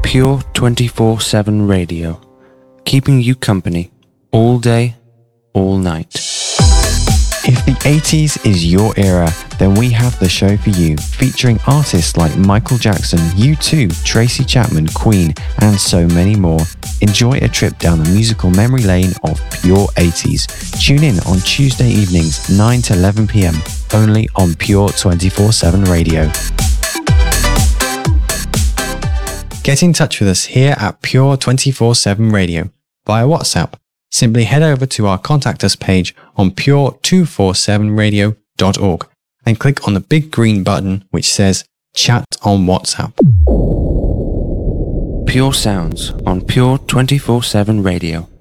Pure 24/7 Radio, keeping you company all day, all night. If the 80s is your era, then we have the show for you, featuring artists like Michael Jackson, U2, Tracy Chapman, Queen, and so many more. Enjoy a trip down the musical memory lane of Pure 80s. Tune in on Tuesday evenings, 9 to 11 p.m, only on Pure 24/7 Radio. Get in touch with us here at Pure 24/7 Radio via WhatsApp. Simply head over to our Contact Us page on pure247radio.org and click on the big green button which says Chat on WhatsApp. Pure sounds on Pure 24/7 Radio.